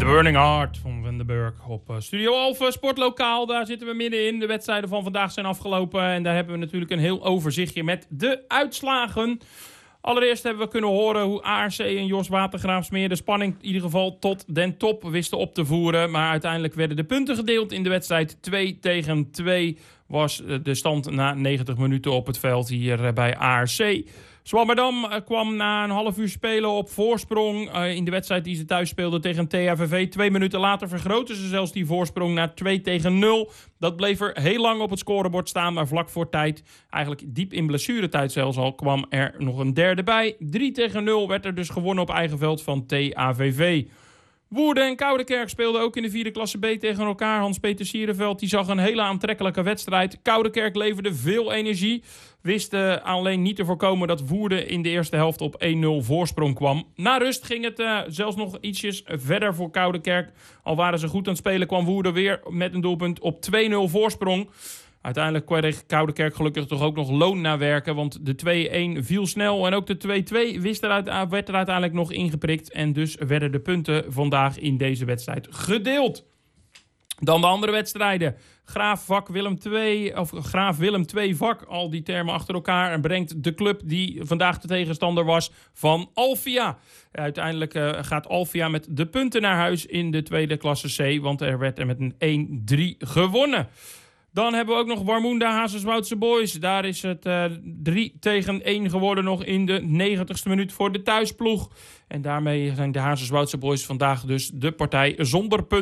The Burning Heart van Van den Burg op Studio Alphen, Sportlokaal. Daar zitten we middenin. De wedstrijden van vandaag zijn afgelopen. En daar hebben we natuurlijk een heel overzichtje met de uitslagen. Allereerst hebben we kunnen horen hoe ARC en Jos Watergraafsmeer de spanning in ieder geval tot den top wisten op te voeren. Maar uiteindelijk werden de punten gedeeld in de wedstrijd. 2-2 was de stand na 90 minuten op het veld hier bij ARC. Zwammerdam kwam na een half uur spelen op voorsprong in de wedstrijd die ze thuis speelden tegen THVV. 2 minuten later vergroten ze zelfs die voorsprong naar 2-0. Dat bleef er heel lang op het scorebord staan, maar vlak voor tijd, eigenlijk diep in blessuretijd zelfs al, kwam er nog een derde bij. 3-0 werd er dus gewonnen op eigen veld van THVV. Woerden en Koudekerk speelden ook in de vierde klasse B tegen elkaar. Hans-Peter Sierenveld die zag een hele aantrekkelijke wedstrijd. Koudekerk leverde veel energie. Wist alleen niet te voorkomen dat Woerden in de eerste helft op 1-0 voorsprong kwam. Na rust ging het zelfs nog ietsjes verder voor Koudekerk. Al waren ze goed aan het spelen, kwam Woerden weer met een doelpunt op 2-0 voorsprong. Uiteindelijk kreeg Koudekerk gelukkig toch ook nog loon nawerken, want de 2-1 viel snel en ook de 2-2 werd er uiteindelijk nog ingeprikt. En dus werden de punten vandaag in deze wedstrijd gedeeld. Dan de andere wedstrijden. Graaf Willem II Vak, al die termen achter elkaar, en brengt de club die vandaag de tegenstander was van Alphia. Uiteindelijk gaat Alphia met de punten naar huis in de tweede klasse C, want er werd er met een 1-3 gewonnen. Dan hebben we ook nog Warmoenda Hazenswoudse Boys. Daar is het 3-1 geworden nog in de 90ste minuut voor de thuisploeg. En daarmee zijn de Hazenswoudse Boys vandaag dus de partij zonder punten.